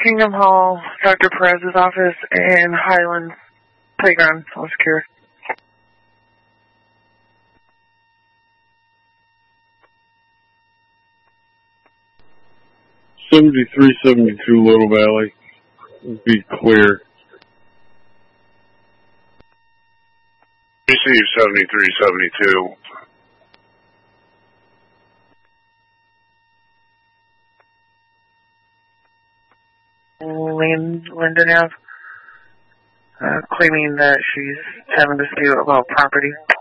Kingdom Hall, Dr. Perez's office, and Highland Playground, all secure. 7372 Little Valley. Be clear. Receive 7372. Linden Ave, claiming that she's having a dispute about property.